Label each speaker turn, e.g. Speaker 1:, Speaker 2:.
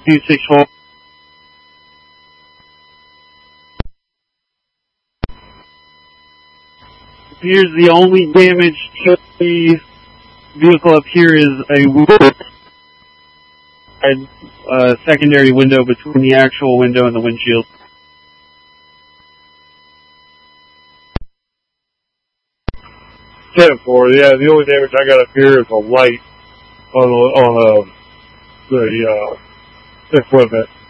Speaker 1: 264. Appears the only damage to the vehicle up here is a secondary window between the actual window and the windshield.
Speaker 2: For yeah, the only damage I got up here is a light on the equipment.